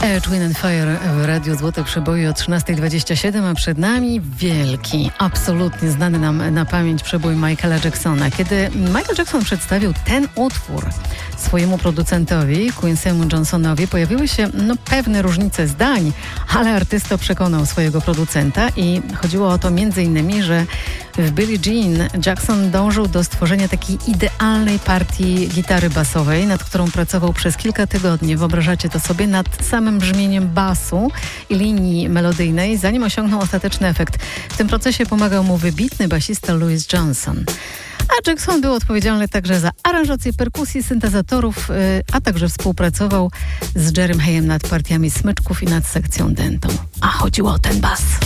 Earth, Wind & Fire w Radiu Złote Przeboje o 13:27, a przed nami wielki, absolutnie znany nam na pamięć przebój Michaela Jacksona. Kiedy Michael Jackson przedstawił ten utwór swojemu producentowi, Quincy'emu Johnsonowi, pojawiły się pewne różnice zdań, ale artysta przekonał swojego producenta i chodziło o to m.in., że w Billie Jean Jackson dążył do stworzenia takiej idealnej partii gitary basowej, nad którą pracował przez kilka tygodni. Wyobrażacie to sobie? Nad samym brzmieniem basu i linii melodyjnej, zanim osiągnął ostateczny efekt. W tym procesie pomagał mu wybitny basista Louis Johnson. A Jackson był odpowiedzialny także za aranżację perkusji, syntezatorów, a także współpracował z Jerrym Hayem nad partiami smyczków i nad sekcją dętą. A chodziło o ten bas.